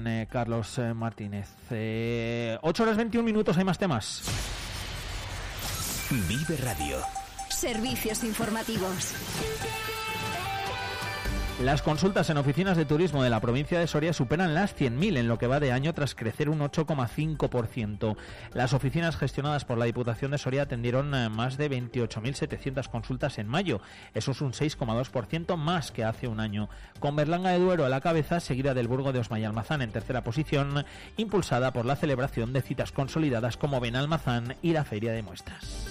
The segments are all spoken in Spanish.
Carlos Martínez. 8:21, hay más temas. Vive Radio. Servicios informativos. Las consultas en oficinas de turismo de la provincia de Soria superan las 100.000 en lo que va de año, tras crecer un 8,5%. Las oficinas gestionadas por la Diputación de Soria atendieron más de 28.700 consultas en mayo. Eso es un 6,2% más que hace un año. Con Berlanga de Duero a la cabeza, seguida del Burgo de Osma y Almazán en tercera posición, impulsada por la celebración de citas consolidadas como Benalmazán y la Feria de Muestras.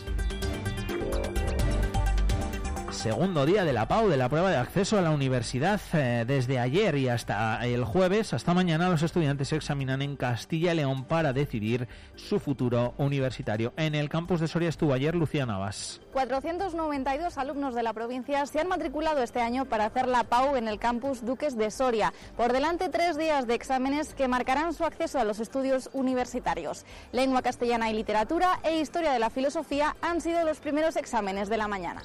Segundo día de la PAU, de la prueba de acceso a la universidad. Desde ayer y hasta el jueves, hasta mañana, los estudiantes se examinan en Castilla y León para decidir su futuro universitario. En el campus de Soria estuvo ayer Lucía Navas. 492 alumnos de la provincia se han matriculado este año para hacer la PAU en el campus Duques de Soria. Por delante, 3 días de exámenes que marcarán su acceso a los estudios universitarios. Lengua castellana y literatura e historia de la filosofía han sido los primeros exámenes de la mañana.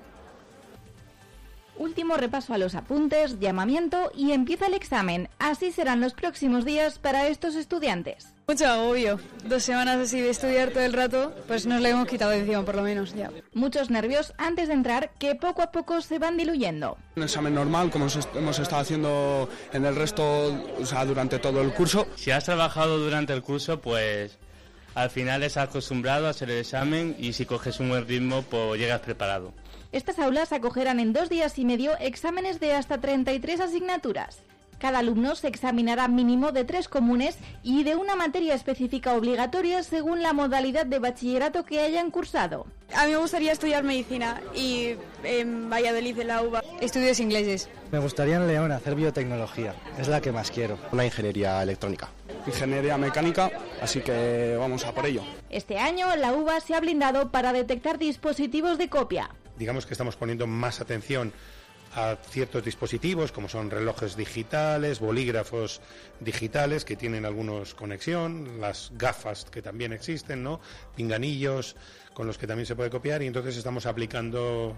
Último repaso a los apuntes, llamamiento y empieza el examen. Así serán los próximos días para estos estudiantes. Mucho agobio. 2 semanas así de estudiar todo el rato, pues nos lo hemos quitado de encima por lo menos ya. Muchos nervios antes de entrar que poco a poco se van diluyendo. Un examen normal, como hemos estado haciendo en el resto, durante todo el curso. Si has trabajado durante el curso, pues al final es acostumbrado a hacer el examen y si coges un buen ritmo, pues llegas preparado. Estas aulas acogerán en 2 días y medio exámenes de hasta 33 asignaturas. Cada alumno se examinará mínimo de 3 comunes y de una materia específica obligatoria según la modalidad de bachillerato que hayan cursado. A mí me gustaría estudiar medicina y en Valladolid, en la UBA, estudios ingleses. Me gustaría en León hacer biotecnología, es la que más quiero. Una ingeniería electrónica. Ingeniería mecánica, así que vamos a por ello. Este año la UBA se ha blindado para detectar dispositivos de copia. Digamos que estamos poniendo más atención a ciertos dispositivos como son relojes digitales, bolígrafos digitales que tienen algunos conexión, las gafas que también existen, ¿no? Pinganillos con los que también se puede copiar, y entonces estamos aplicando,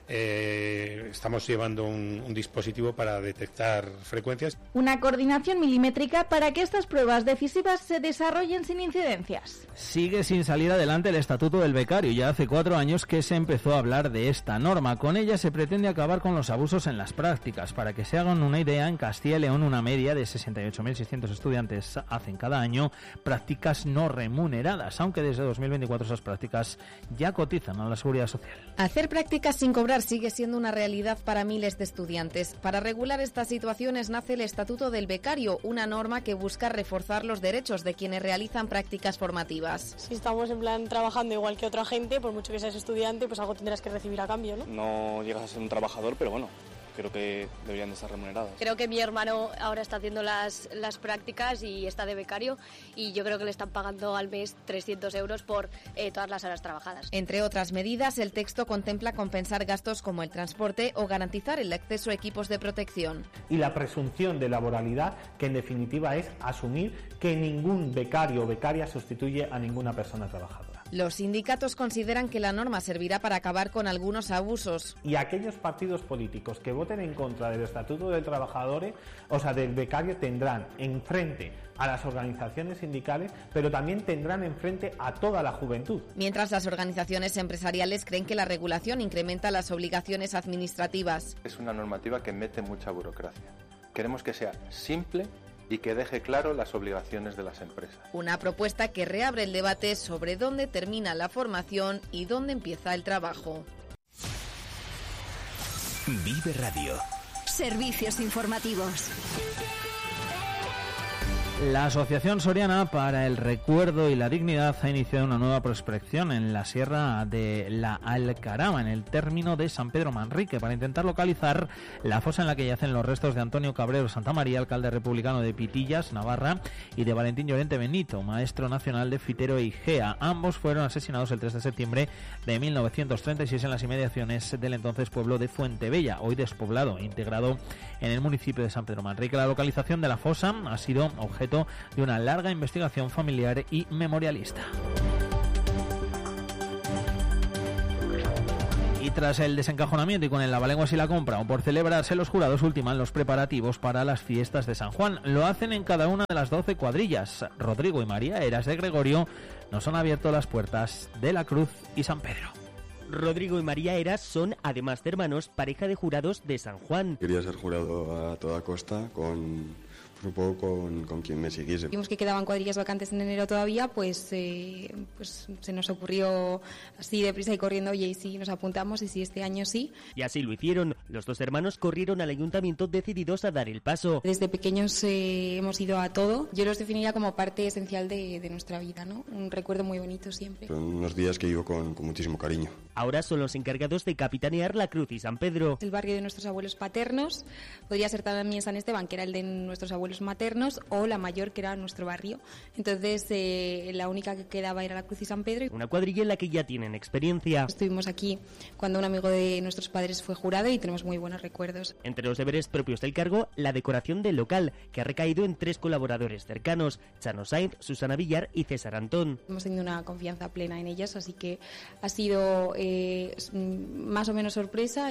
estamos llevando un dispositivo para detectar frecuencias. Una coordinación milimétrica para que estas pruebas decisivas se desarrollen sin incidencias. Sigue sin salir adelante el Estatuto del Becario. Ya hace 4 años que se empezó a hablar de esta norma. Con ella se pretende acabar con los abusos en las prácticas. Para que se hagan una idea, en Castilla y León una media de 68.600 estudiantes hacen cada año prácticas no remuneradas, aunque desde 2024 esas prácticas ya cotizan a la Seguridad Social. Hacer prácticas sin cobrar sigue siendo una realidad para miles de estudiantes. Para regular estas situaciones nace el Estatuto del Becario, una norma que busca reforzar los derechos de quienes realizan prácticas formativas. Si estamos en plan trabajando igual que otra gente, por mucho que seas estudiante, pues algo tendrás que recibir a cambio, ¿no? No llegas a ser un trabajador, pero bueno, creo que deberían de estar remunerados. Creo que mi hermano ahora está haciendo las prácticas y está de becario, y yo creo que le están pagando al mes 300 euros por todas las horas trabajadas. Entre otras medidas, el texto contempla compensar gastos como el transporte o garantizar el acceso a equipos de protección. Y la presunción de laboralidad, que en definitiva es asumir que ningún becario o becaria sustituye a ninguna persona trabajadora. Los sindicatos consideran que la norma servirá para acabar con algunos abusos. Y aquellos partidos políticos que voten en contra del Estatuto del Trabajador, o sea, del becario, tendrán enfrente a las organizaciones sindicales, pero también tendrán enfrente a toda la juventud. Mientras las organizaciones empresariales creen que la regulación incrementa las obligaciones administrativas. Es una normativa que mete mucha burocracia. Queremos que sea simple y que deje claro las obligaciones de las empresas. Una propuesta que reabre el debate sobre dónde termina la formación y dónde empieza el trabajo. Vive Radio. Servicios informativos. La Asociación Soriana para el Recuerdo y la Dignidad ha iniciado una nueva prospección en la Sierra de la Alcarama, en el término de San Pedro Manrique, para intentar localizar la fosa en la que yacen los restos de Antonio Cabrero Santamaría, alcalde republicano de Pitillas, Navarra, y de Valentín Llorente Benito, maestro nacional de Fitero e Igea. Ambos fueron asesinados el 3 de septiembre de 1936 en las inmediaciones del entonces pueblo de Fuentebella, hoy despoblado, integrado en el municipio de San Pedro Manrique. La localización de la fosa ha sido objeto de una larga investigación familiar y memorialista. Y tras el desencajonamiento y con el lavalenguas y la compra, o por celebrarse, los jurados ultiman los preparativos para las fiestas de San Juan. Lo hacen en cada una de las 12 cuadrillas. Rodrigo y María Eras de Gregorio nos han abierto las puertas de la Cruz y San Pedro. Rodrigo y María Eras son, además de hermanos, pareja de jurados de San Juan. Quería ser jurado a toda costa un poco con quien me siguiese. Vimos que quedaban cuadrillas vacantes en enero todavía, pues se nos ocurrió así deprisa y corriendo, oye, y sí, nos apuntamos, y sí, este año sí. Y así lo hicieron. Los dos hermanos corrieron al ayuntamiento decididos a dar el paso. Desde pequeños hemos ido a todo. Yo los definiría como parte esencial de nuestra vida, ¿no? Un recuerdo muy bonito siempre. Son unos días que vivo con muchísimo cariño. Ahora son los encargados de capitanear la Cruz y San Pedro. El barrio de nuestros abuelos paternos, podría ser también San Esteban, que era el de nuestros abuelos maternos, o la mayor, que era nuestro barrio. Entonces la única que quedaba era la Cruz y San Pedro. Una cuadrilla en la que ya tienen experiencia. Estuvimos aquí cuando un amigo de nuestros padres fue jurado y tenemos muy buenos recuerdos. Entre los deberes propios del cargo, la decoración del local, que ha recaído en 3 colaboradores cercanos: Chano Sainz, Susana Villar y César Antón. Hemos tenido una confianza plena en ellas, así que ha sido más o menos sorpresa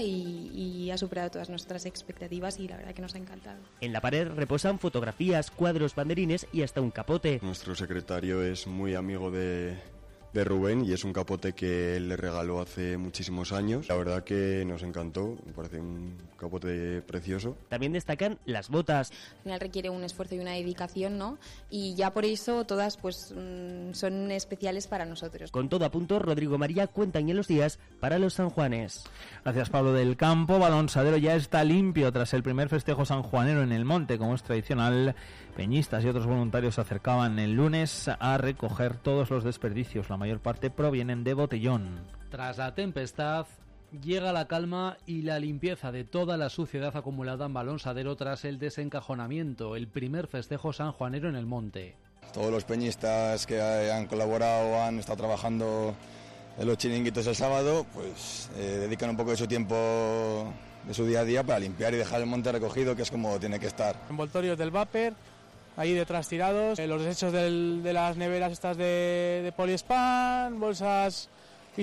y ha superado todas nuestras expectativas, y la verdad que nos ha encantado. En la pared reposan fotografías, cuadros, banderines y hasta un capote. Nuestro secretario es muy amigo de Rubén, y es un capote que él le regaló hace muchísimos años. La verdad que nos encantó, me parece un capote precioso. También destacan las botas. Al final requiere un esfuerzo y una dedicación, ¿no? Y ya por eso todas pues son especiales para nosotros. Con todo a punto, Rodrigo y María cuentan en los días para los sanjuanes. Gracias, Pablo del Campo. Balonsadero ya está limpio tras el primer festejo sanjuanero en el monte, como es tradicional. Peñistas y otros voluntarios se acercaban el lunes a recoger todos los desperdicios. La mayor parte provienen de Botellón. Tras la tempestad, llega la calma y la limpieza de toda la suciedad acumulada en Balonsadero tras el desencajonamiento, el primer festejo sanjuanero en el monte. Todos los peñistas que han colaborado, han estado trabajando en los chiringuitos el sábado, pues dedican un poco de su tiempo, de su día a día, para limpiar y dejar el monte recogido, que es como tiene que estar. Envoltorios del vapor, ahí detrás tirados, los desechos de las neveras estas de poliespan, bolsas de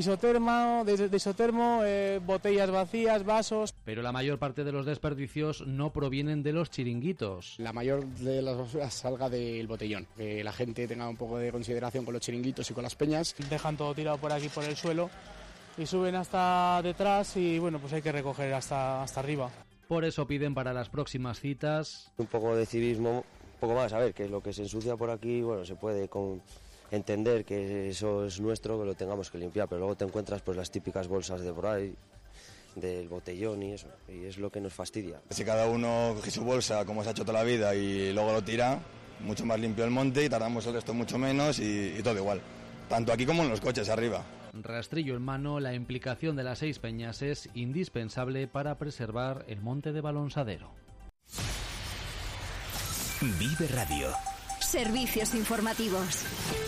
isotermo, botellas vacías, vasos. Pero la mayor parte de los desperdicios no provienen de los chiringuitos. La mayor de las basuras salga del botellón, que la gente tenga un poco de consideración con los chiringuitos y con las peñas. Dejan todo tirado por aquí, por el suelo, y suben hasta detrás, y bueno, pues hay que recoger hasta arriba. Por eso piden para las próximas citas un poco de civismo, un poco más, a ver, que es lo que se ensucia por aquí, bueno, se puede entender que eso es nuestro, que lo tengamos que limpiar, pero luego te encuentras pues las típicas bolsas de por ahí, del botellón y eso, y es lo que nos fastidia. Si cada uno coge su bolsa, como se ha hecho toda la vida, y luego lo tira, mucho más limpio el monte, y tardamos el resto mucho menos, y todo igual, tanto aquí como en los coches arriba. Rastrillo en mano, la implicación de las 6 peñas es indispensable para preservar el monte de Balonsadero. Vive Radio. Servicios informativos.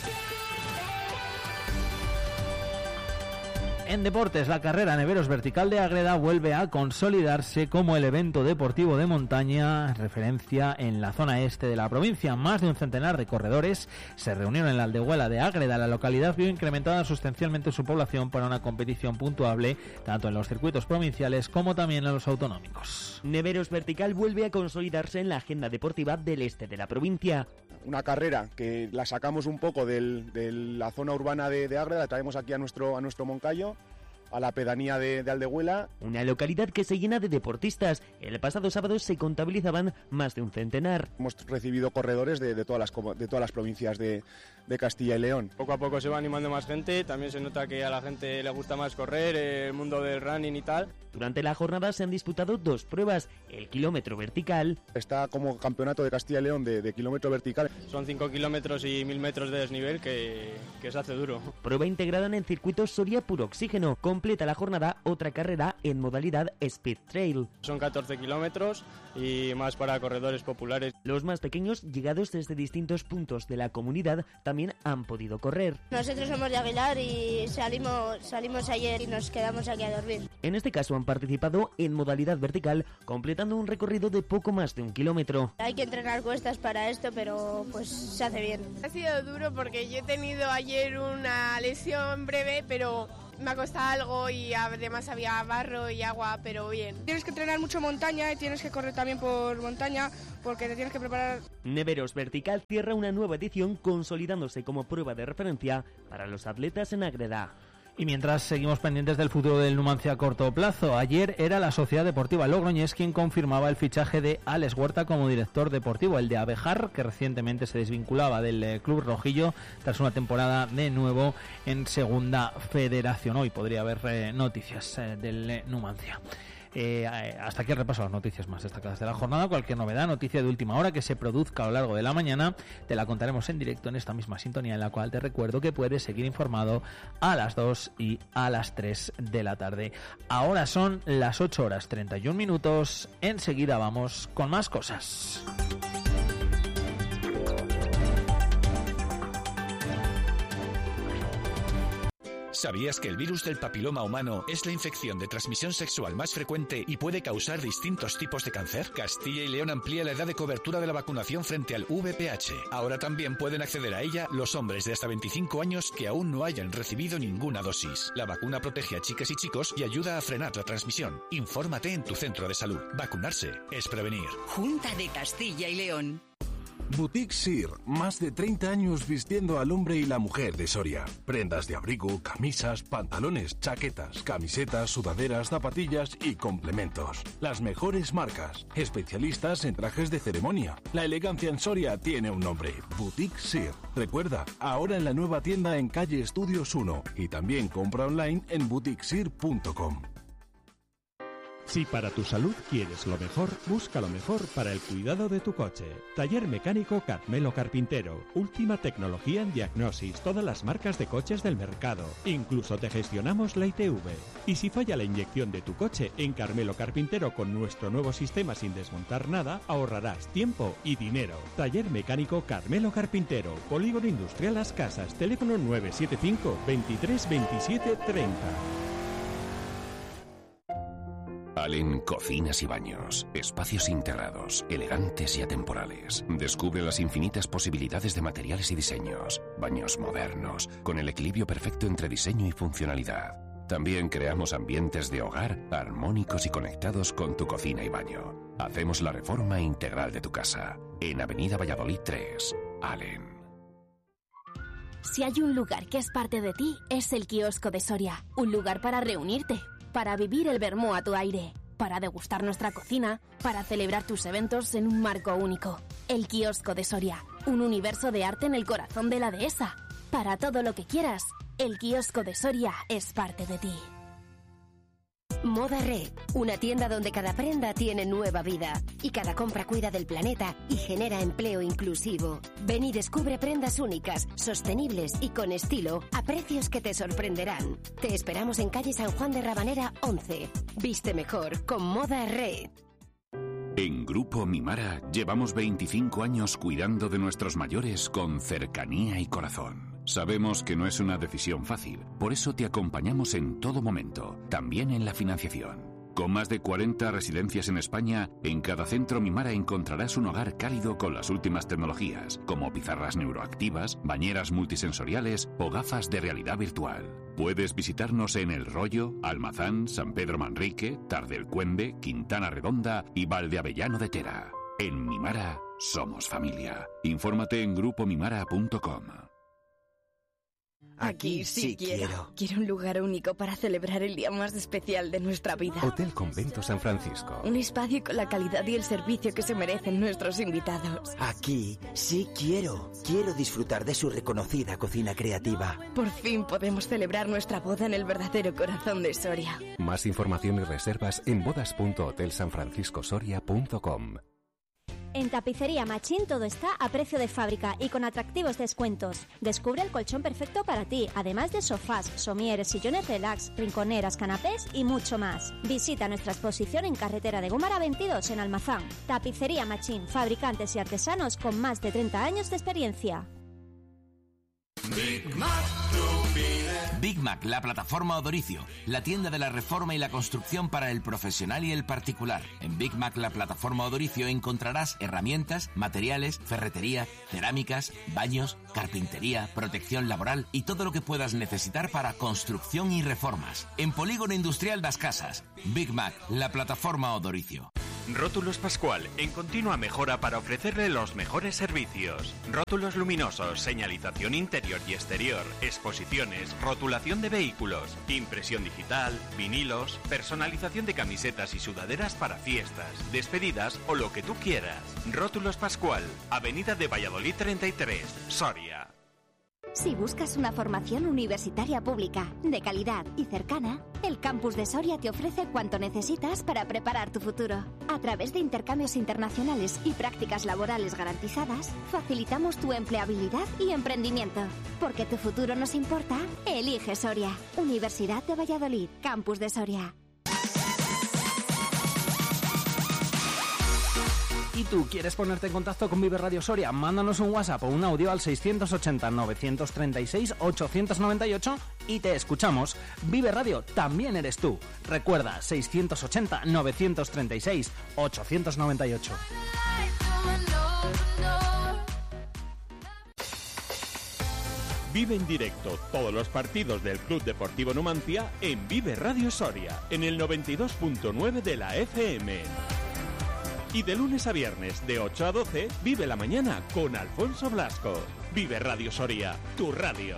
En deportes, la carrera Neveros Vertical de Ágreda vuelve a consolidarse como el evento deportivo de montaña referencia en la zona este de la provincia. Más de un centenar de corredores se reunieron en la aldehuela de Ágreda. La localidad vio incrementada sustancialmente su población para una competición puntuable tanto en los circuitos provinciales como también en los autonómicos. Neveros Vertical vuelve a consolidarse en la agenda deportiva del este de la provincia. Una carrera que la sacamos un poco de la zona urbana de Ágreda, la traemos aquí a nuestro Moncayo, a la pedanía de Aldehuela. Una localidad que se llena de deportistas. El pasado sábado se contabilizaban más de un centenar. Hemos recibido corredores de todas las provincias de Castilla y León. Poco a poco se va animando más gente, también se nota que a la gente le gusta más correr, el mundo del running y tal. Durante la jornada se han disputado 2 pruebas, el kilómetro vertical. Está como campeonato de Castilla y León de kilómetro vertical. Son 5 kilómetros y 1000 metros de desnivel que se hace duro. Prueba integrada en el circuito Soria Puro Oxígeno. Completa la jornada otra carrera en modalidad Speed Trail. Son 14 kilómetros y más para corredores populares. Los más pequeños, llegados desde distintos puntos de la comunidad, también han podido correr. Nosotros somos de Aguilar y salimos ayer y nos quedamos aquí a dormir. En este caso han participado en modalidad vertical, completando un recorrido de poco más de 1 kilómetro. Hay que entrenar cuestas para esto, pero pues se hace bien. Ha sido duro porque yo he tenido ayer una lesión breve, pero me ha costado algo y además había barro y agua, pero bien. Tienes que entrenar mucho montaña y tienes que correr también por montaña porque te tienes que preparar. Neveros Vertical cierra una nueva edición consolidándose como prueba de referencia para los atletas en Ágreda. Y mientras seguimos pendientes del futuro del Numancia a corto plazo, ayer era la Sociedad Deportiva Logroñés quien confirmaba el fichaje de Alex Huerta como director deportivo, el de Abejar, que recientemente se desvinculaba del club rojillo tras una temporada de nuevo en Segunda Federación. Hoy podría haber noticias del Numancia. Hasta aquí el repaso a las noticias más destacadas de la jornada. Cualquier novedad, noticia de última hora que se produzca a lo largo de la mañana, te la contaremos en directo en esta misma sintonía, en la cual te recuerdo que puedes seguir informado a las 2 y a las 3 de la tarde. Ahora son las 8:31. Enseguida vamos con más cosas. ¿Sabías que el virus del papiloma humano es la infección de transmisión sexual más frecuente y puede causar distintos tipos de cáncer? Castilla y León amplía la edad de cobertura de la vacunación frente al VPH. Ahora también pueden acceder a ella los hombres de hasta 25 años que aún no hayan recibido ninguna dosis. La vacuna protege a chicas y chicos y ayuda a frenar la transmisión. Infórmate en tu centro de salud. Vacunarse es prevenir. Junta de Castilla y León. Boutique Sir, más de 30 años vistiendo al hombre y la mujer de Soria. Prendas de abrigo, camisas, pantalones, chaquetas, camisetas, sudaderas, zapatillas y complementos. Las mejores marcas, especialistas en trajes de ceremonia. La elegancia en Soria tiene un nombre, Boutique Sir. Recuerda, ahora en la nueva tienda en calle Estudios 1 y también compra online en boutiquesir.com. Si para tu salud quieres lo mejor, busca lo mejor para el cuidado de tu coche. Taller Mecánico Carmelo Carpintero. Última tecnología en diagnosis, todas las marcas de coches del mercado. Incluso te gestionamos la ITV. Y si falla la inyección de tu coche, en Carmelo Carpintero con nuestro nuevo sistema sin desmontar nada, ahorrarás tiempo y dinero. Taller Mecánico Carmelo Carpintero. Polígono Industrial Las Casas. Teléfono 975 23 27 30. Allen Cocinas y Baños. Espacios integrados, elegantes y atemporales. Descubre las infinitas posibilidades de materiales y diseños. Baños modernos, con el equilibrio perfecto entre diseño y funcionalidad. También creamos ambientes de hogar armónicos y conectados con tu cocina y baño. Hacemos la reforma integral de tu casa. En Avenida Valladolid 3, Allen. Si hay un lugar que es parte de ti, es el Kiosco de Soria. Un lugar para reunirte, para vivir el vermú a tu aire, para degustar nuestra cocina, para celebrar tus eventos en un marco único. El Kiosco de Soria, un universo de arte en el corazón de la dehesa. Para todo lo que quieras, el Kiosco de Soria es parte de ti. Moda Red, una tienda donde cada prenda tiene nueva vida y cada compra cuida del planeta y genera empleo inclusivo. Ven y descubre prendas únicas, sostenibles y con estilo a precios que te sorprenderán. Te esperamos en calle San Juan de Rabanera 11. Viste mejor con Moda Red. En Grupo Mimara llevamos 25 años cuidando de nuestros mayores con cercanía y corazón. Sabemos que no es una decisión fácil, por eso te acompañamos en todo momento, también en la financiación. Con más de 40 residencias en España, en cada centro Mimara encontrarás un hogar cálido con las últimas tecnologías, como pizarras neuroactivas, bañeras multisensoriales o gafas de realidad virtual. Puedes visitarnos en El Rollo, Almazán, San Pedro Manrique, Tardelcuembe, Quintana Redonda y Valdeavellano de Tera. En Mimara somos familia. Infórmate en grupomimara.com. Aquí sí quiero. Quiero un lugar único para celebrar el día más especial de nuestra vida. Hotel Convento San Francisco. Un espacio con la calidad y el servicio que se merecen nuestros invitados. Aquí sí quiero. Quiero disfrutar de su reconocida cocina creativa. Por fin podemos celebrar nuestra boda en el verdadero corazón de Soria. Más información y reservas en bodas.hotelsanfranciscosoria.com. En Tapicería Machín todo está a precio de fábrica y con atractivos descuentos. Descubre el colchón perfecto para ti, además de sofás, somieres, sillones relax, rinconeras, canapés y mucho más. Visita nuestra exposición en Carretera de Gómara 22 en Almazán. Tapicería Machín, fabricantes y artesanos con más de 30 años de experiencia. Big Mac lo pide. Big Mac, la plataforma Odoricio, la tienda de la reforma y la construcción para el profesional y el particular. En Big Mac, la plataforma Odoricio, encontrarás herramientas, materiales, ferretería, cerámicas, baños, carpintería, protección laboral y todo lo que puedas necesitar para construcción y reformas. En Polígono Industrial Das Casas, Big Mac, la plataforma Odoricio. Rótulos Pascual, en continua mejora para ofrecerle los mejores servicios. Rótulos luminosos, señalización interior y exterior, exposiciones, rotulación de vehículos, impresión digital, vinilos, personalización de camisetas y sudaderas para fiestas, despedidas o lo que tú quieras. Rótulos Pascual, Avenida de Valladolid 33, Soria. Si buscas una formación universitaria pública, de calidad y cercana, el Campus de Soria te ofrece cuanto necesitas para preparar tu futuro. A través de intercambios internacionales y prácticas laborales garantizadas, facilitamos tu empleabilidad y emprendimiento. Porque tu futuro nos importa, elige Soria. Universidad de Valladolid, Campus de Soria. ¿Y tú quieres ponerte en contacto con Vive Radio Soria? Mándanos un WhatsApp o un audio al 680-936-898 y te escuchamos. Vive Radio también eres tú. Recuerda, 680-936-898. Vive en directo todos los partidos del Club Deportivo Numancia en Vive Radio Soria, en el 92.9 de la FM. Y de lunes a viernes, de 8 a 12, vive la mañana con Alfonso Blasco. Vive Radio Soria, tu radio.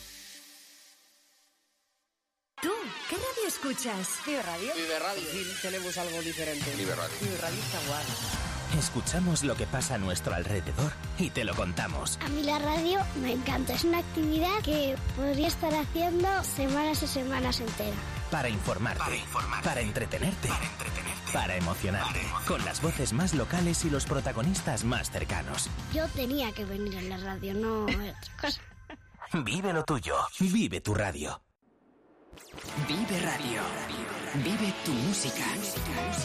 ¿Tú qué radio escuchas? Vive Radio. Vive Radio. Sí, tenemos algo diferente. Vive Radio. Vive Radio está guay. Escuchamos lo que pasa a nuestro alrededor y te lo contamos. A mí la radio me encanta. Es una actividad que podría estar haciendo semanas y semanas enteras. Para informarte, para entretenerte, para emocionarte, con las voces más locales y los protagonistas más cercanos. Yo tenía que venir en la radio, no otra cosa. Vive lo tuyo, vive tu radio. Vive Radio. Vive tu música.